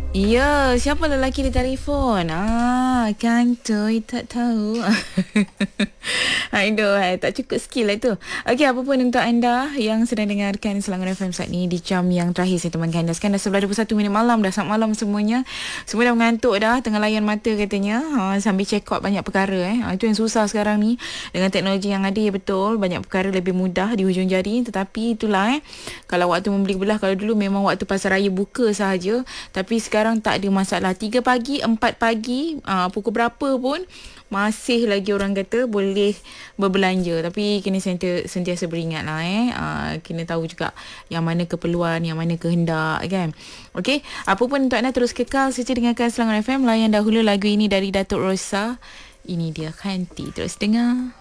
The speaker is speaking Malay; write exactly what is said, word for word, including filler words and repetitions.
Ya, siapa lelaki di telefon? Ah, kantoi tak tahu. Aduh, hai, tak cukup skill lah tu. Okey, apa pun untuk anda yang sedang dengarkan Selangor F M saat ni di jam yang terakhir saya temankan anda. Sekarang dah sebelas dua puluh satu minit malam dah. Selamat malam semuanya. Semua dah mengantuk dah, tengah layan mata katanya. Ha, sambil check out banyak perkara eh. Ha, itu yang susah sekarang ni. Dengan teknologi yang ada, ya betul, banyak perkara lebih mudah di hujung jari. Tetapi itulah eh. Kalau waktu membeli belah, kalau dulu memang waktu pasar raya buka sahaja. Tapi sekarang tak ada masalah. tiga pagi, empat pagi, aa, pukul berapa pun masih lagi orang kata boleh berbelanja. Tapi kena senti- sentiasa beringat lah eh. Aa, kena tahu juga yang mana keperluan, yang mana kehendak kan. Okey, apa pun untuk anda terus kekal setia dengarkan Selangor F M. Layan dahulu lagu ini dari Datuk Rosa. Ini dia Khanti. Terus dengar.